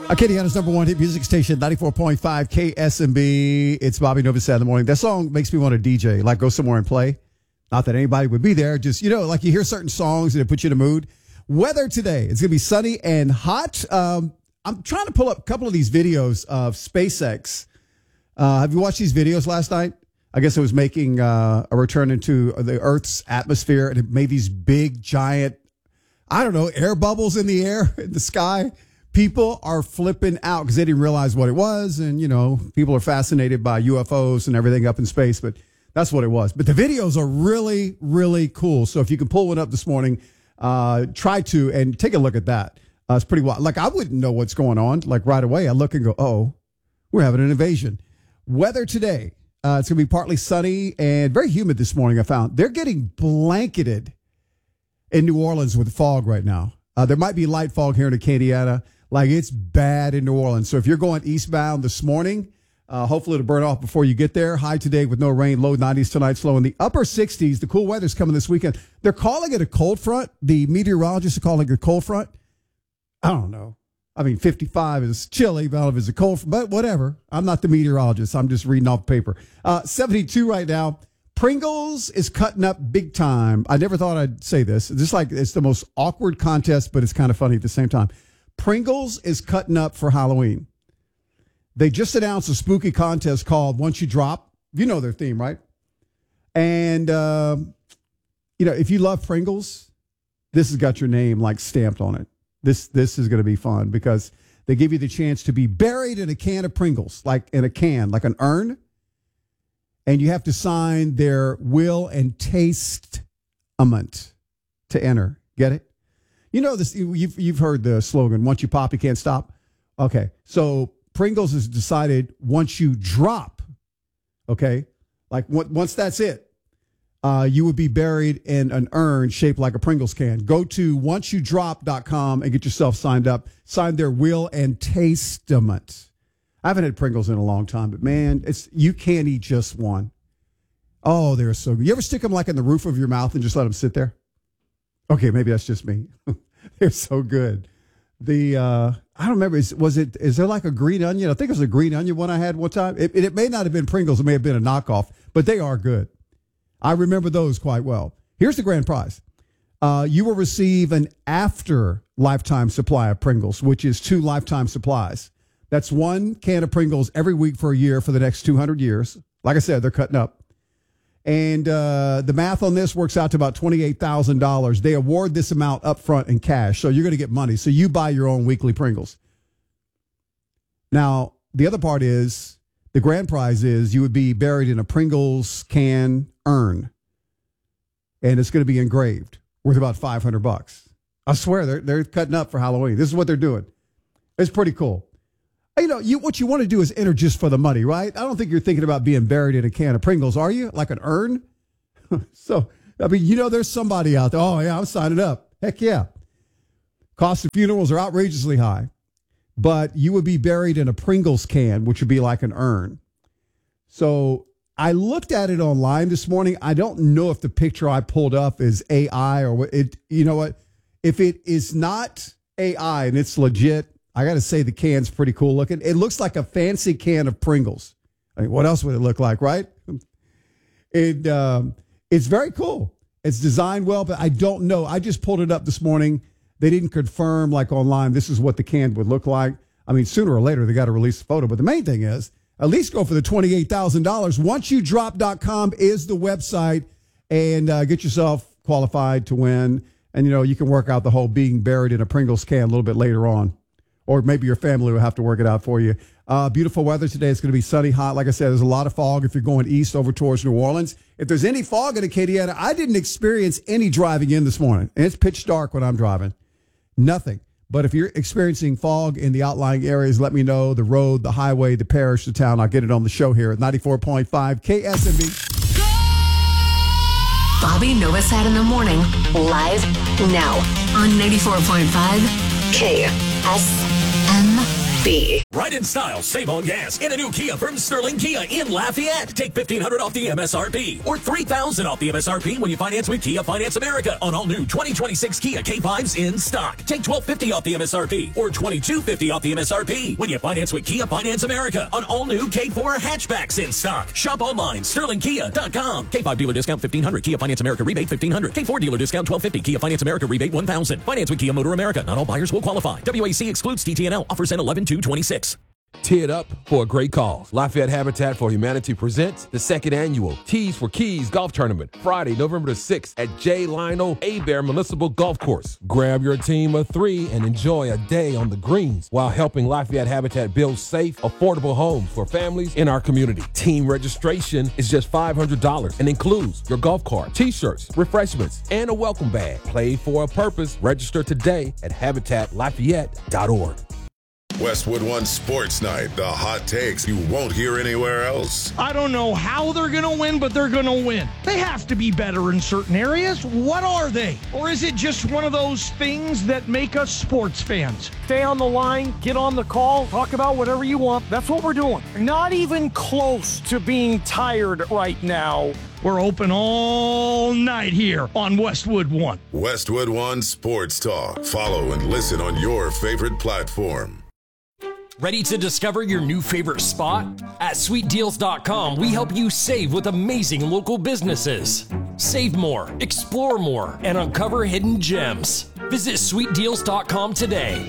Acadiana's number one hit music station, 94.5 KSMB. It's Bobby Novosad in the morning. That song makes me want to DJ, like go somewhere and play. Not that anybody would be there. Just, like you hear certain songs and it puts you in a mood. Weather today, it's going to be sunny and hot. I'm trying to pull up a couple of these videos of SpaceX. Have you watched these videos last night? I guess it was making a return into the Earth's atmosphere, and it made these big, giant, air bubbles in the air, in the sky. People are flipping out because they didn't realize what it was. And, people are fascinated by UFOs and everything up in space, but that's what it was. But the videos are really, really cool. So if you can pull one up this morning, try to and take a look at that. It's pretty wild. Like, I wouldn't know what's going on. Like, right away, I look and go, oh, we're having an invasion. Weather today, it's going to be partly sunny and very humid this morning, I found. They're getting blanketed in New Orleans with fog right now. There might be light fog here in Acadiana. Like, it's bad in New Orleans. So if you're going eastbound this morning, hopefully it'll burn off before you get there. High today with no rain, low 90s tonight, slow in the upper 60s. The cool weather's coming this weekend. They're calling it a cold front. The meteorologists are calling it a cold front. I don't know. 55 is chilly, but I don't know if it's a cold front, but whatever. I'm not the meteorologist. I'm just reading off paper. 72 right now. Pringles is cutting up big time. I never thought I'd say this. Just like it's the most awkward contest, but it's kind of funny at the same time. Pringles is cutting up for Halloween. They just announced a spooky contest called Once You Drop. You know their theme, right? And, if you love Pringles, this has got your name like stamped on it. This is going to be fun because they give you the chance to be buried in a can of Pringles, like in a can, like an urn. And you have to sign their will and testament to enter. Get it? You know this. You've heard the slogan, once you pop, you can't stop. Okay. So Pringles has decided once you drop, okay, like once that's it, you would be buried in an urn shaped like a Pringles can. Go to onceyoudrop.com and get yourself signed up. Sign their will and testament. I haven't had Pringles in a long time, but man, you can't eat just one. Oh, they're so good. You ever stick them like in the roof of your mouth and just let them sit there? Okay, maybe that's just me. They're so good. I don't remember. Is there like a green onion? I think it was a green onion one I had one time. It may not have been Pringles. It may have been a knockoff, but they are good. I remember those quite well. Here's the grand prize. You will receive an after lifetime supply of Pringles, which is 2 lifetime supplies. That's 1 can of Pringles every week for a year for the next 200 years. Like I said, they're cutting up. And the math on this works out to about $28,000. They award this amount up front in cash, so you're going to get money. So you buy your own weekly Pringles. Now, the other part is the grand prize is you would be buried in a Pringles can urn, and it's going to be engraved, worth about $500. I swear they're cutting up for Halloween. This is what they're doing. It's pretty cool. What you want to do is enter just for the money, right? I don't think you're thinking about being buried in a can of Pringles, are you? Like an urn? So, there's somebody out there. Oh, yeah, I'm signing up. Heck yeah. Cost of funerals are outrageously high. But you would be buried in a Pringles can, which would be like an urn. So I looked at it online this morning. I don't know if the picture I pulled up is AI or what. You know what? If it is not AI and it's legit, I got to say the can's pretty cool looking. It looks like a fancy can of Pringles. What else would it look like, right? It's very cool. It's designed well, but I don't know. I just pulled it up this morning. They didn't confirm, like online, this is what the can would look like. Sooner or later, they got to release a photo. But the main thing is, at least go for the $28,000. OnceYouDrop.com is the website, and get yourself qualified to win. And, you can work out the whole being buried in a Pringles can a little bit later on. Or maybe your family will have to work it out for you. Beautiful weather today. It's going to be sunny, hot. Like I said, there's a lot of fog if you're going east over towards New Orleans. If there's any fog in Acadiana, I didn't experience any driving in this morning. And it's pitch dark when I'm driving. Nothing. But if you're experiencing fog in the outlying areas, let me know. The road, the highway, the parish, the town. I'll get it on the show here at 94.5 KSMB. Bobby Novosad in the morning, live now on 94.5 KSMB. MSRP. Right in style, save on gas in a new Kia from Sterling Kia in Lafayette. Take $1,500 off the MSRP or $3,000 off the MSRP when you finance with Kia Finance America on all new 2026 Kia K5s in stock. Take $1,250 off the MSRP or $2,250 off the MSRP when you finance with Kia Finance America on all new K4 hatchbacks in stock. Shop online, sterlingkia.com. K5 dealer discount $1,500. Kia Finance America rebate $1,500. K4 dealer discount $1,250. Kia Finance America rebate $1,000. Finance with Kia Motor America. Not all buyers will qualify. WAC excludes TTNL. Offers end 11/2/26. Tee it up for a great cause. Lafayette Habitat for Humanity presents the second annual Tees for Keys Golf Tournament, Friday, November the 6th at J. Lionel Hebert Municipal Golf Course. Grab your team of 3 and enjoy a day on the greens while helping Lafayette Habitat build safe, affordable homes for families in our community. Team registration is just $500 and includes your golf cart, t-shirts, refreshments, and a welcome bag. Play for a purpose. Register today at habitatlafayette.org. Westwood One Sports Night, the hot takes you won't hear anywhere else. I don't know how they're going to win, but they're going to win. They have to be better in certain areas. What are they? Or is it just one of those things that make us sports fans? Stay on the line, get on the call, talk about whatever you want. That's what we're doing. Not even close to being tired right now. We're open all night here on Westwood One. Westwood One Sports Talk. Follow and listen on your favorite platform. Ready to discover your new favorite spot? At SweetDeals.com, we help you save with amazing local businesses. Save more, explore more, and uncover hidden gems. Visit SweetDeals.com today.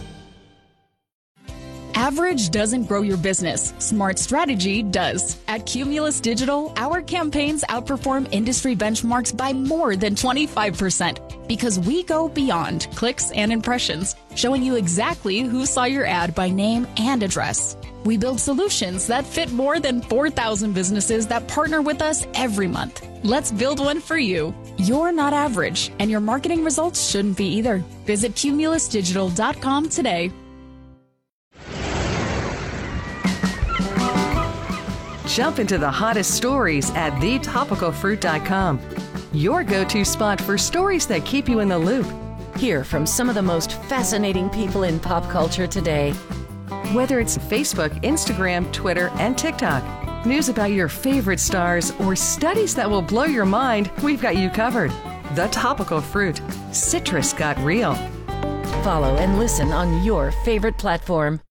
Average doesn't grow your business. Smart strategy does. At Cumulus Digital, our campaigns outperform industry benchmarks by more than 25% because we go beyond clicks and impressions, showing you exactly who saw your ad by name and address. We build solutions that fit more than 4,000 businesses that partner with us every month. Let's build one for you. You're not average, and your marketing results shouldn't be either. Visit cumulusdigital.com today. Jump into the hottest stories at thetopicalfruit.com. Your go-to spot for stories that keep you in the loop. Hear from some of the most fascinating people in pop culture today. Whether it's Facebook, Instagram, Twitter, and TikTok, news about your favorite stars, or studies that will blow your mind, we've got you covered. The Topical Fruit. Citrus got real. Follow and listen on your favorite platform.